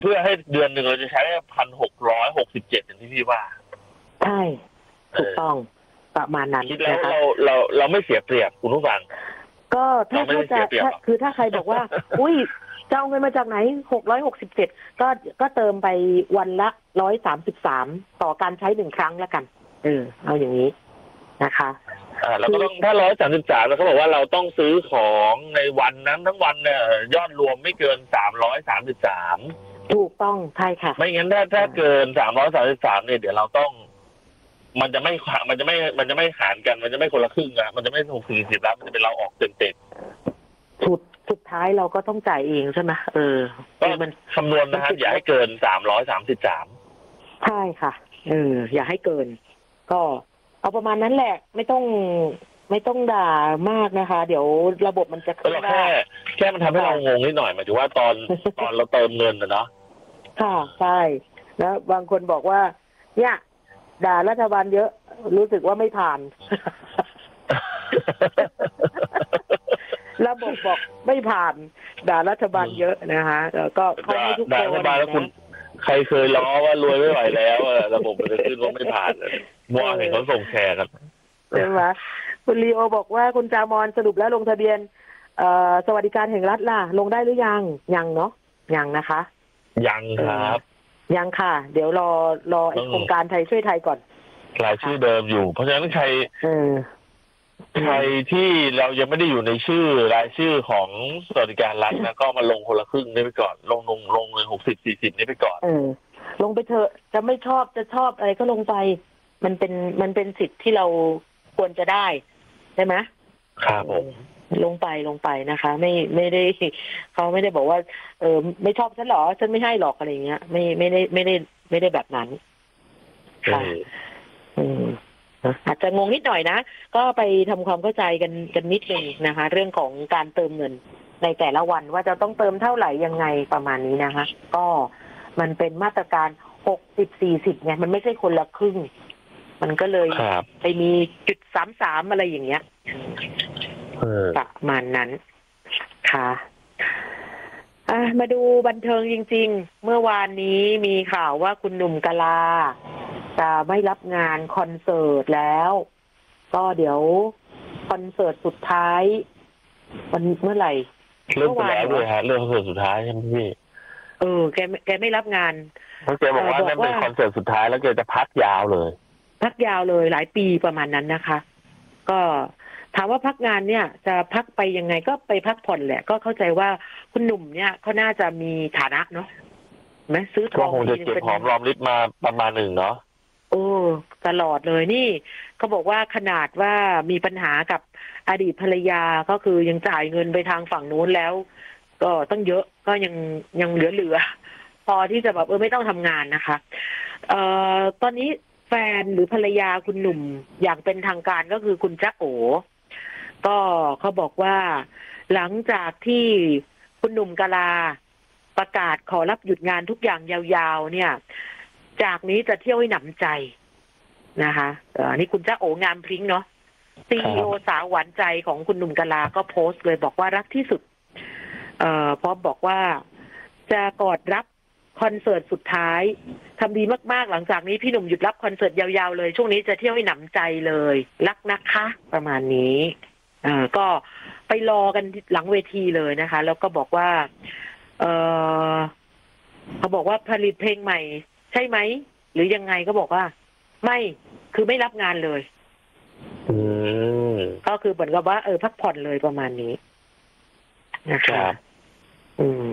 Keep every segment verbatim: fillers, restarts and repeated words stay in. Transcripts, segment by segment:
เพื่อให้เดือนหนึ่งเราจะใช้พันหกร้อยหกสิบเจ็ดอย่างที่พี่ว่าใช่ถูกต้องประมาณนั้นคิดแล้วเราเราเราไม่เสียเปรียบคุณผู้ฟังก็ถ้าถ้าจะคือถ้าใครบอกว่า อุ้ยจะเอาเงินมาจากไหนหกร้อยหกสิบเจ็ดก็ก็เติมไปวันละร้อยสามสิบสามต่อการใช้หนึ่งครั้งแล้วกันเออเอาอย่างนี้นะคะอ่าแล้วก็ต้องถ้าร้อยสามสิบสามแล้วเขาบอกว่าเราต้องซื้อของในวันนั้นทั้งวันเนี่ยยอดรวมไม่เกินสามร้อยสามสิบสามถูกต้องใช่ค่ะไม่งั้นถ้าถ้าเกินสามร้อยสามสิบสามเนี่ยเดี๋ยวเราต้องมันจะไม่มันจะไม่มันจะไม่หารกันมันจะไม่คนละครึ่งอะมันจะไม่ถูกสี่สิบแล้วมันจะเป็นเราออกเต็มเต็มสุดสุดท้ายเราก็ต้องจ่ายเองใช่ไหมเออก็มันคำนวณนะฮะอย่าให้เกินสามร้อยสามสิบสามใช่ค่ะเอออย่าให้เกินก็เอาประมาณนั้นแหละไม่ต้องไม่ต้องด่ามากนะคะเดี๋ยวระบบมันจะก็แค่แค่มันทำให้เรางงนิดหน่อยหมายถึงว่าตอนตอนเราเติมเงินนะเนาะค่ะใช่แล้วบางคนบอกว่าเนี่ยด่ารัฐบาลเยอะรู้สึกว่าไม่ผ่าน ระบบบอกไม่ผ่านด่ารัฐบาลเยอะนะคะแล้วก็เขาให้ทุกคนด่ารัฐบาลแล้วคุณใครเคยล้อว่ารวยไม่ไหวแล้วระบบมันจะขึ้นว่าไม่ผ่านมั่วเห็นเขาส่งแชร์กันใช่ไหมคุณลีโอบอกว่าคุณจามอนสรุปแล้วลงทะเบียนเอ่อสวัสดิการแห่งรัฐล่ะลงได้หรือยังยังเนาะยังนะคะยังครับยังค่ะเดี๋ยวรอรอโครงการไทยช่วยไทยก่อนรายชื่อเดิมอยู่เพราะฉะนั้นใครใครที่เรายังไม่ได้อยู่ในชื่อรายชื่อของสวัสดิการรัฐนะก็มาลงคนละครึ่งนี่ไปก่อนลงลงลงเลยหกสิบสี่สิบนี่ไปก่อนเออลงไปเถอะจะไม่ชอบจะชอบอะไรก็ลงไปมันเป็นมันเป็นสิทธิ์ที่เราควรจะได้ใช่ไหมครับผมลงไปลงไปนะคะไม่ไม่ได้เขาไม่ได้บอกว่าเออไม่ชอบฉันหรอฉันไม่ให้หรอกอะไรเงี้ยไม่ไม่ได้ไม่ได้ไม่ได้แบบนั้นค่ะอืมอาจจะงงนิดหน่อยนะก็ไปทำความเข้าใจกันกันนิดนึงนะคะเรื่องของการเติมเงินในแต่ละวันว่าจะต้องเติมเท่าไหร่ยังไงประมาณนี้นะคะก็มันเป็นมาตรการหกสิบสี่สิบไงมันไม่ใช่คนละครึ่งมันก็เลยไปมีจุดสามสามอะไรอย่างเงี้ยประมาณนั้นค่ะอ่ะมาดูบันเทิงจริงๆเมื่อวานนี้มีข่าวว่าคุณหนุ่มกะลาจะไม่รับงานคอนเสิร์ตแล้วก็เดี๋ยวคอนเสิร์ตสุดท้ายวันเมื่อไหร่เริ่มไปแล้วด้วยฮะเรื่องคอนเสิร์ตสุดท้ายใช่ไหมพี่เออแกแกไม่รับงานเพราะแกบอกว่านั่นเป็นคอนเสิร์ตสุดท้ายแล้วแกจะพักยาวเลยพักยาวเลยหลายปีประมาณนั้นนะคะก็ถามว่าพักงานเนี่ยจะพักไปยังไงก็ไปพักผ่อนแหละก็เข้าใจว่าคุณหนุ่มเนี่ยเขาน่าจะมีฐานะเนาะไหมซื้อทองคงจะเก็บหอมรอมริบมาประมาณหนึ่งเนาะโอ้ตลอดเลยนี่เขาบอกว่าขนาดว่ามีปัญหากับอดีตภรรยาก็คือยังจ่ายเงินไปทางฝั่งนู้นแล้วก็ต้องเยอะก็ยังยังเหลือๆพอที่จะแบบเออไม่ต้องทำงานนะคะเอ่อตอนนี้แฟนหรือภรรยาคุณหนุ่มอย่างเป็นทางการก็คือคุณจ๊ะโอก็เขาบอกว่าหลังจากที่คุณหนุ่มกะลาประกาศขอรับหยุดงานทุกอย่างยาวๆเนี่ยจากนี้จะเที่ยวให้หนำใจนะคะอันนี้คุณจ๊ะโองามพริ้งเนาะซีอีโอสาวหวานใจของคุณหนุ่มกะลาก็โพสต์เลยบอกว่ารักที่สุดเอ่อพร้อมบอกว่าจะกอดรับคอนเสิร์ตสุดท้ายทำดีมากๆหลังจากนี้พี่หนุ่มหยุดรับคอนเสิร์ตยาวๆเลยช่วงนี้จะเที่ยวให้หนำใจเลยรักนะคะประมาณนี้เอ่อก็ไปรอกันหลังเวทีเลยนะคะแล้วก็บอกว่าเออเขาบอกว่าผลิตเพลงใหม่ใช่ไหมหรือยังไงก็บอกว่าไม่คือไม่รับงานเลยอืมก็คือเหมือนกับว่าเออพักผ่อนเลยประมาณนี้นะคะอืม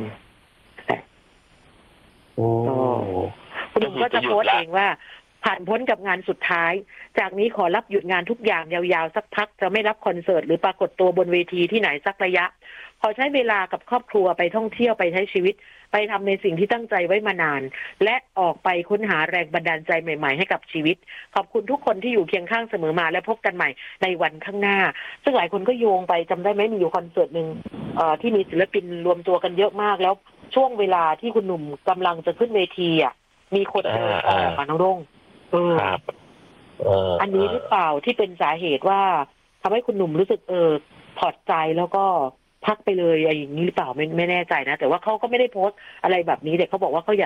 โอ้คุณหนุ่มก็จะโพสต์เองว่าผ่านพ้นกับงานสุดท้ายจากนี้ขอรับหยุดงานทุกอย่างยาวๆสักพักจะไม่รับคอนเสิร์ตหรือปรากฏตัวบนเวทีที่ไหนสักระยะขอใช้เวลากับครอบครัวไปท่องเที่ยวไปใช้ชีวิตไปทำในสิ่งที่ตั้งใจไว้มานานและออกไปค้นหาแรงบันดาลใจใหม่ๆให้กับชีวิตขอบคุณทุกคนที่อยู่เคียงข้างเสมอมาและพบกันใหม่ในวันข้างหน้าซึ่งหลายคนก็โยงไปจำได้ไหมมีอยู่คอนเสิร์ตนึงเอ่อที่มีศิลปินรวมตัวกันเยอะมากแล้วช่วงเวลาที่คุณหนุ่มกำลังจะขึ้นเวทีอ่ะมีคนเดินออกมาน้องรุ่งเอออันนี้หรือเปล่าที่เป็นสาเหตุว่าทำให้คุณหนุ่มรู้สึกเออถอดใจแล้วก็พักไปเลยอะไรอย่างนี้หรือเปล่าไม่ไม่แน่ใจนะแต่ว่าเขาก็ไม่ได้โพสต์อะไรแบบนี้แต่เขาบอกว่าเขาอยาก